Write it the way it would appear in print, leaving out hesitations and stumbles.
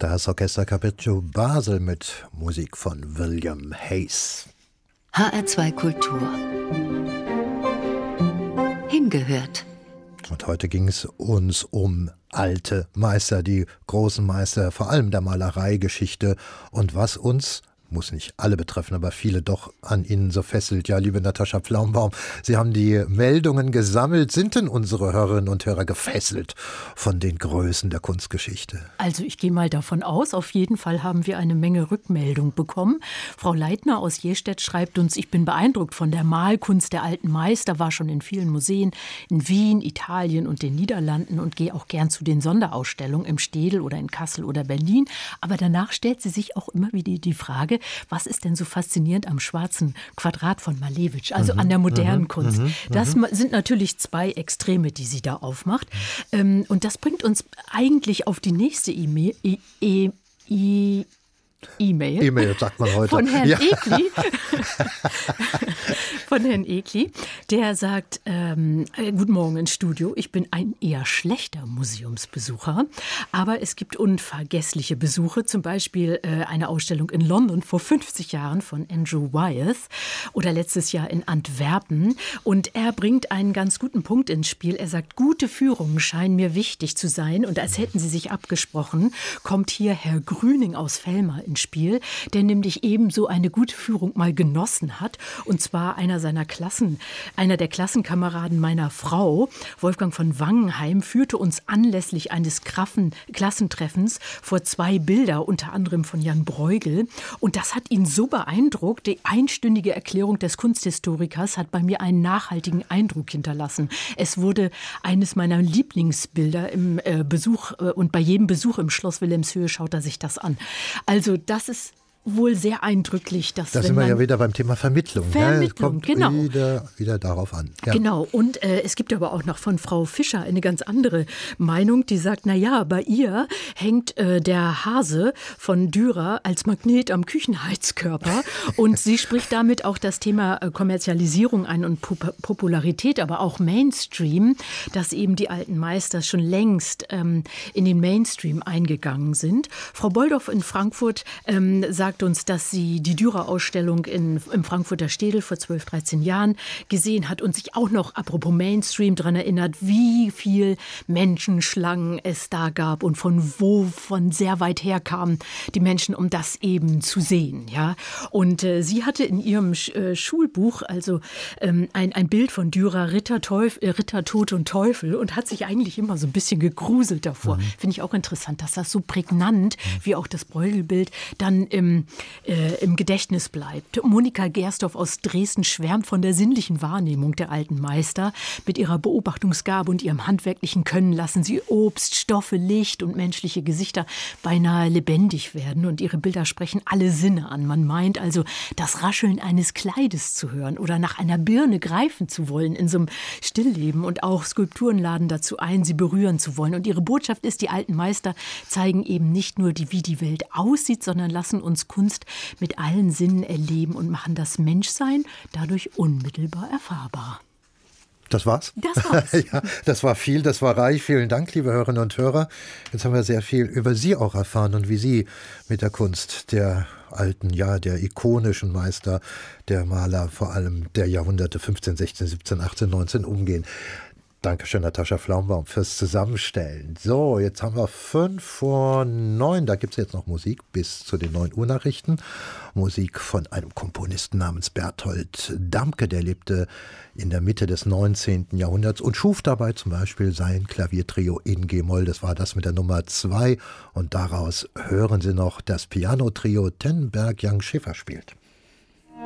Das Orchestercapriccio Basel mit Musik von William Hayes. HR2 Kultur. Hingehört. Und heute ging es uns um alte Meister, die großen Meister, vor allem der Malereigeschichte und was uns, muss nicht alle betreffen, aber viele doch an Ihnen so fesselt. Ja, liebe Natascha Pflaumbaum, Sie haben die Meldungen gesammelt. Sind denn unsere Hörerinnen und Hörer gefesselt von den Größen der Kunstgeschichte? Also ich gehe mal davon aus, auf jeden Fall haben wir eine Menge Rückmeldung bekommen. Frau Leitner aus Jestedt schreibt uns, ich bin beeindruckt von der Malkunst der alten Meister, war schon in vielen Museen in Wien, Italien und den Niederlanden und gehe auch gern zu den Sonderausstellungen im Städel oder in Kassel oder Berlin. Aber danach stellt sie sich auch immer wieder die Frage, was ist denn so faszinierend am schwarzen Quadrat von Malevich, also an der modernen Kunst? Das sind natürlich zwei Extreme, die sie da aufmacht. Und das bringt uns eigentlich auf die nächste E-Mail sagt man heute. Von Herrn Ekli. Von Herrn Ekli. Der sagt, guten Morgen ins Studio. Ich bin ein eher schlechter Museumsbesucher, aber es gibt unvergessliche Besuche. Zum Beispiel eine Ausstellung in London vor 50 Jahren von Andrew Wyeth oder letztes Jahr in Antwerpen. Und er bringt einen ganz guten Punkt ins Spiel. Er sagt, gute Führungen scheinen mir wichtig zu sein. Und als hätten sie sich abgesprochen, kommt hier Herr Grüning aus Velmar ins Spiel, der nämlich ebenso eine gute Führung mal genossen hat. Und zwar einer der Klassenkameraden meiner Frau, Wolfgang von Wangenheim, führte uns anlässlich eines Klassentreffens vor 2 Bilder, unter anderem von Jan Bruegel. Und das hat ihn so beeindruckt. Die einstündige Erklärung des Kunsthistorikers hat bei mir einen nachhaltigen Eindruck hinterlassen. Es wurde eines meiner Lieblingsbilder im Besuch und bei jedem Besuch im Schloss Wilhelmshöhe schaut er sich das an. Also das ist wohl sehr eindrücklich. Dass, da sind wir ja wieder beim Thema Vermittlung. Vermittlung, kommt genau. Wieder darauf an. Ja. Genau, und es gibt aber auch noch von Frau Fischer eine ganz andere Meinung, die sagt, naja, bei ihr hängt der Hase von Dürer als Magnet am Küchenheizkörper und sie spricht damit auch das Thema Kommerzialisierung ein und Popularität, aber auch Mainstream, dass eben die alten Meister schon längst in den Mainstream eingegangen sind. Frau Boldorf in Frankfurt sagt uns, dass sie die Dürer-Ausstellung im Frankfurter Städel vor 12, 13 Jahren gesehen hat und sich auch noch, apropos Mainstream, daran erinnert, wie viel Menschenschlangen es da gab und von sehr weit her kamen die Menschen, um das eben zu sehen. Ja? Und sie hatte in ihrem Schulbuch also ein Bild von Dürer, Ritter, Tod und Teufel und hat sich eigentlich immer so ein bisschen gegruselt davor. Finde ich auch interessant, dass das so prägnant, wie auch das Bruegel-Bild, dann im Gedächtnis bleibt. Monika Gersdorf aus Dresden schwärmt von der sinnlichen Wahrnehmung der alten Meister. Mit ihrer Beobachtungsgabe und ihrem handwerklichen Können lassen sie Obst, Stoffe, Licht und menschliche Gesichter beinahe lebendig werden. Und ihre Bilder sprechen alle Sinne an. Man meint also, das Rascheln eines Kleides zu hören oder nach einer Birne greifen zu wollen in so einem Stillleben. Und auch Skulpturen laden dazu ein, sie berühren zu wollen. Und ihre Botschaft ist, die alten Meister zeigen eben nicht nur, wie die Welt aussieht, sondern lassen uns Kunst mit allen Sinnen erleben und machen das Menschsein dadurch unmittelbar erfahrbar. Das war's? Das war's. Ja, das war viel, das war reich. Vielen Dank, liebe Hörerinnen und Hörer. Jetzt haben wir sehr viel über Sie auch erfahren und wie Sie mit der Kunst der alten, ja, der ikonischen Meister, der Maler, vor allem der Jahrhunderte 15, 16, 17, 18, 19 umgehen. Dankeschön, Natascha Pflaumbaum, fürs Zusammenstellen. So, jetzt haben wir 8:55. Da gibt es jetzt noch Musik bis zu den 9 Uhr Nachrichten. Musik von einem Komponisten namens Berthold Damke, der lebte in der Mitte des 19. Jahrhunderts und schuf dabei zum Beispiel sein Klaviertrio in G-Moll. Das war das mit der Nummer 2 und daraus hören Sie noch das Pianotrio Tenberg Young Schiffer spielt.